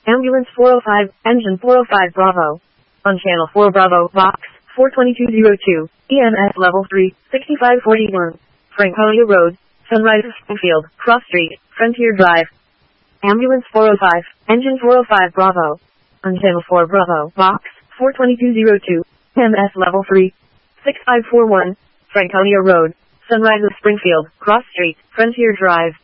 Ambulance 405, Engine 405 Bravo. On Channel 4 Bravo, Box 42202, EMS Level 3, 6541. Franconia Road, Sunrise Springfield, Cross Street, Frontier Drive. Ambulance 405, Engine 405 Bravo. On Channel 4 Bravo, Box 42202, EMS Level 3, 6541. Franconia Road, Sunrise Springfield, Cross Street, Frontier Drive.